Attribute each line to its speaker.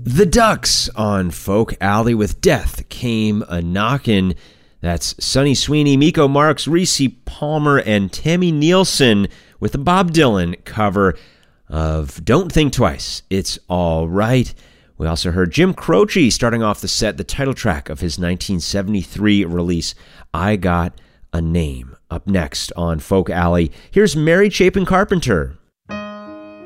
Speaker 1: The Ducks on Folk Alley with Death Came a Knockin'. That's Sonny Sweeney, Miko Marks, Reese Palmer, and Tammy Nielsen with a Bob Dylan cover of Don't Think Twice, It's All Right. We also heard Jim Croce starting off the set, the title track of his 1973 release, I Got a Name. Up next on Folk Alley, here's Mary Chapin Carpenter.